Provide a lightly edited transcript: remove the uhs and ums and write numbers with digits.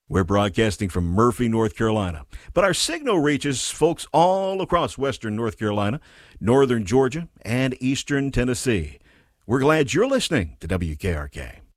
We're broadcasting from Murphy, North Carolina, but our signal reaches folks all across western North Carolina, northern Georgia, and eastern Tennessee. We're glad you're listening to WKRK.